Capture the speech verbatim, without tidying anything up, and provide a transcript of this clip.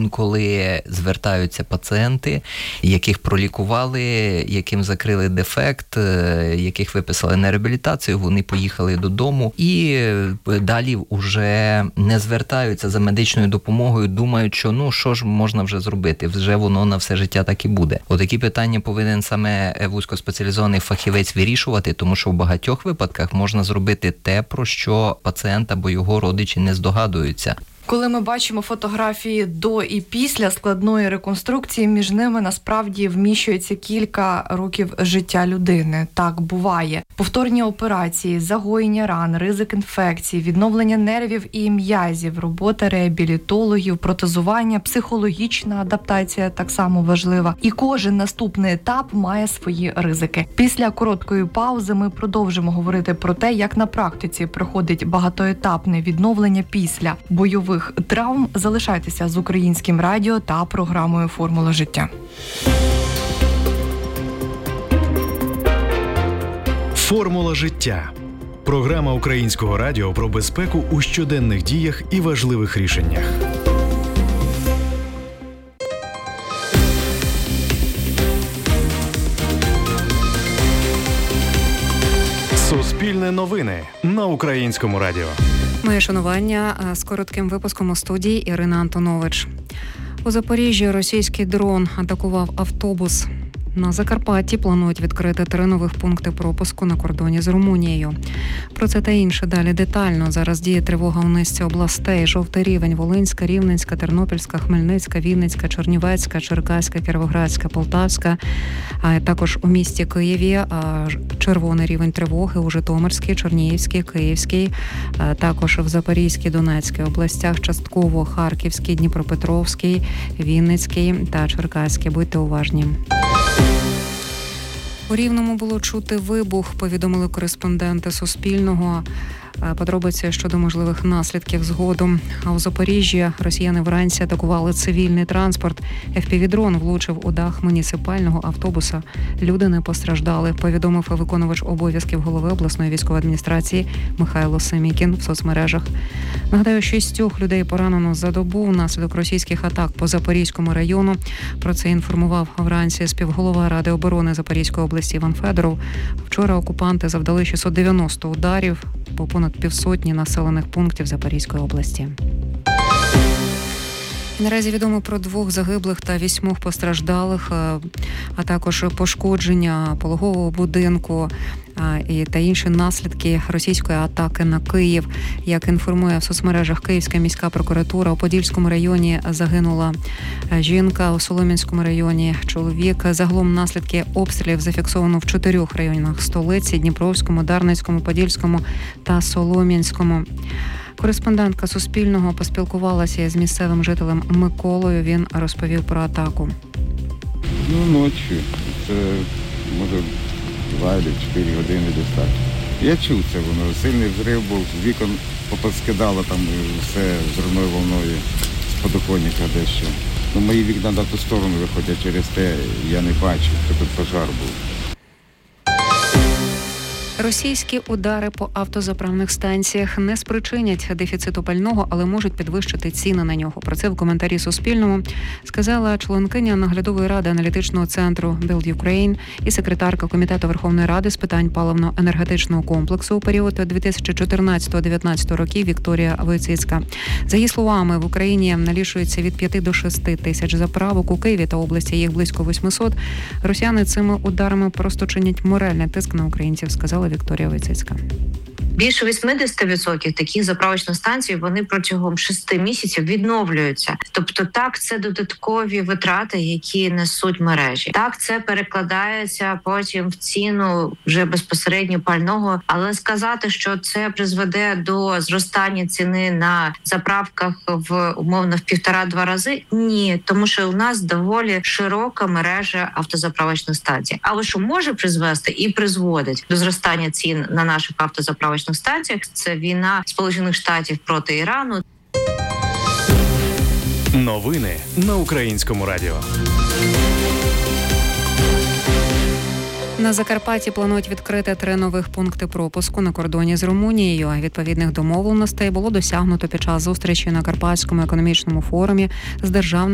інколи звертаються пацієнти, яких пролікували, яким закрили дефект, яких виписали на реабілітацію, вони поїхали додому і далі вже не звертаються за медичною допомогою, думають, що ну що ж можна вже зробити, вже воно на все життя так і буде. Отакі питання повинен саме вузькоспеціалізований фахівець вирішувати, тому що в багатьох випадках можна зробити те, про що пацієнт або його родичі не здогадуються. Коли ми бачимо фотографії до і після складної реконструкції, між ними насправді вміщується кілька років життя людини. Так буває. Повторні операції, загоєння ран, ризик інфекцій, відновлення нервів і м'язів, робота реабілітологів, протезування, психологічна адаптація так само важлива. І кожен наступний етап має свої ризики. Після короткої паузи ми продовжимо говорити про те, як на практиці проходить багатоетапне відновлення після бойових травм. Залишайтеся з Українським радіо та програмою «Формула життя». «Формула життя» – програма Українського радіо про безпеку у щоденних діях і важливих рішеннях. Суспільне новини на Українському радіо. Моє шанування з коротким випуском у студії Ірина Антонович. У Запоріжжі російський дрон атакував автобус. На Закарпатті планують відкрити три нових пункти пропуску на кордоні з Румунією. Про це та інше далі детально. Зараз діє тривога у низці областей. Жовтий рівень – Волинська, Рівненська, Тернопільська, Хмельницька, Вінницька, Чернівецька, Черкаська, Кіровоградська, Полтавська. А також у місті Києві червоний рівень тривоги у Житомирській, Чернігівській, Київській. Також в Запорізькій, Донецькій областях, частково Харківській, Дніпропетровській, Вінницькій та Черкаській. Будьте уважні. У Рівному було чути вибух, повідомили кореспонденти Суспільного. Подробиці щодо можливих наслідків згодом. А у Запоріжжі росіяни вранці атакували цивільний транспорт. еф пі ві-дрон влучив у дах муніципального автобуса. Люди не постраждали, повідомив виконувач обов'язків голови обласної військової адміністрації Михайло Семікін в соцмережах. Нагадаю, шістьох людей поранено за добу внаслідок російських атак по Запорізькому району. Про це інформував вранці співголова Ради оборони Запорізької області Іван Федоров. Вчора окупанти завдали шістсот дев'яносто ударів по понад півсотні населених пунктів Запорізької області. І наразі відомо про двох загиблих та вісьмох постраждалих, а також пошкодження пологового будинку і та інші наслідки російської атаки на Київ. Як інформує в соцмережах Київська міська прокуратура, у Подільському районі загинула жінка, у Солом'янському районі чоловік. Загалом наслідки обстрілів зафіксовано в чотирьох районах столиці – Дніпровському, Дарницькому, Подільському та Солом'янському. Кореспондентка Суспільного поспілкувалася з місцевим жителем Миколою. Він розповів про атаку. Ну, ночі. Це, може, два або чотири години десь так. Я чув це, воно. Сильний взрив був, з вікон попоскидало там все взривною волною з подоконника дещо. Ну, мої вікна на ту сторону виходять, через те я не бачив, що тут пожар був. Російські удари по автозаправних станціях не спричинять дефіциту пального, але можуть підвищити ціни на нього. Про це в коментарі Суспільному сказала членкиня наглядової ради аналітичного центру Build Ukraine і секретарка Комітету Верховної Ради з питань паливно-енергетичного комплексу у період дві тисячі чотирнадцятого - дві тисячі дев'ятнадцятого років Вікторія Войціцька. За її словами, в Україні налічується від п'яти до шести тисяч заправок. У Києві та області їх близько восьмисот. Росіяни цими ударами просто чинять моральний тиск на українців, сказала Вікторія Войціцька. Більше вісімдесят відсотків таких заправочних станцій, вони протягом шести місяців відновлюються. Тобто так, це додаткові витрати, які несуть мережі. Так, це перекладається потім в ціну вже безпосередньо пального. Але сказати, що це призведе до зростання ціни на заправках в умовно в півтора-два рази – ні. Тому що у нас доволі широка мережа автозаправочних станцій. Але що може призвести і призводить до зростання цін на наших автозаправочних станціях, це війна Сполучених Штатів проти Ірану. Новини на Українському радіо. На Закарпатті планують відкрити три нових пункти пропуску на кордоні з Румунією. Відповідних домовленостей було досягнуто під час зустрічі на Карпатському економічному форумі з державним